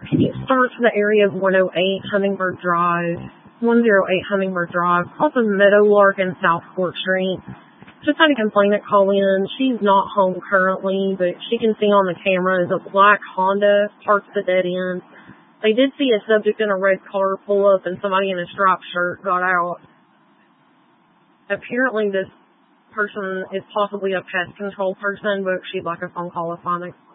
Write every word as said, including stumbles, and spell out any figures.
It starts the area of one oh eight Hummingbird Drive, one oh eight Hummingbird Drive, off of Meadowlark and South Court Street. Just had a complainant call in. She's not home currently, but she can see on the camera is a black Honda parked at the dead end. They did see a subject in a red car pull up and somebody in a striped shirt got out. Apparently this person is possibly a pest control person, but she'd like a phone call to find